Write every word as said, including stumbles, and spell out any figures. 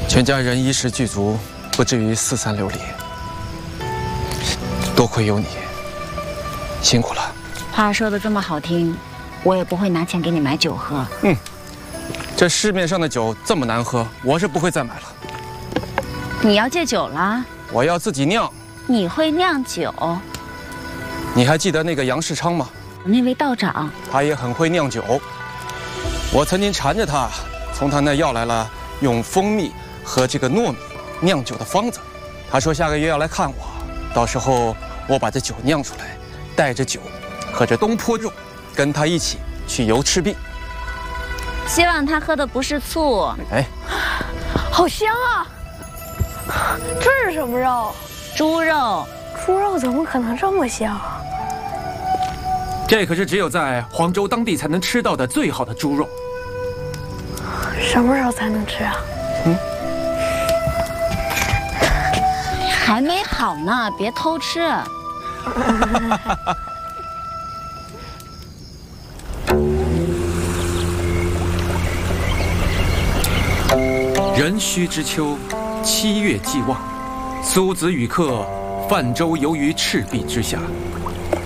全家人衣食俱足，不至于四散流离。多亏有你，辛苦了。 话说的这么好听，我也不会拿钱给你买酒喝。 嗯，这市面上的酒这么难喝，我是不会再买了。 你要戒酒了？ 我要自己酿。 你会酿酒？ 你还记得那个杨世昌吗？ 那位道长， 他也很会酿酒。我曾经缠着他，从他那要来了用蜂蜜和这个糯米酿酒的方子。他说下个月要来看我，到时候我把这酒酿出来，带着酒，喝着东坡肉，跟他一起去游赤壁。 希望他喝的不是醋。 哎， 好香啊！这是什么肉？ 猪肉。 猪肉怎么可能这么香啊？ 这可是只有在黄州当地才能吃到的最好的猪肉。 什么时候才能吃啊？嗯， 还没好呢，别偷吃。 壬戌之秋，七月既望，苏子与客泛舟游于赤壁之下。